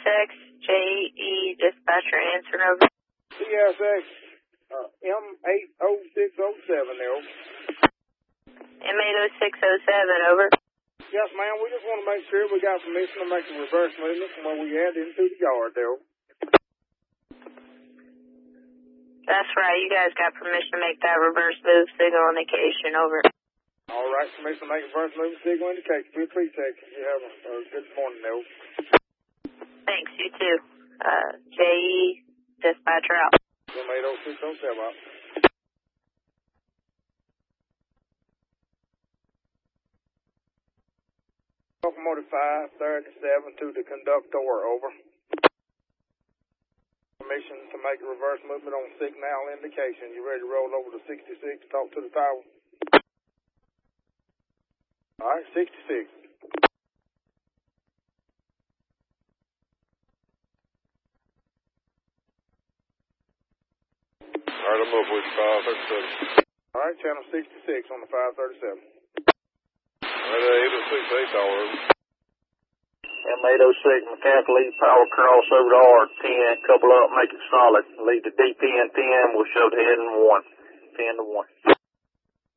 CSX, JE, dispatcher answering over. CSX, M80607 there, over. M80607, over. Yes, ma'am, we just want to make sure we got permission to make a reverse movement from where we head into the yard there, over. That's right, you guys got permission to make that reverse move signal indication, over. All right, permission to make a reverse movement signal indication. We appreciate it. You have a good morning there, over. Thanks, you too. JE, dispatcher out. M80607 out. Locomotive 537 to the conductor, over. Permission to make a reverse movement on signal indication. You ready to roll over to 66, talk to the tower? All right, 66. All right, I'm up with 537. All right, channel 66 on the 537. All right, 806 hour. M806 mechanical lead power cross over to R10, couple up, make it solid. Lead to DPN 10, we'll show the heading 1. 10 to 1.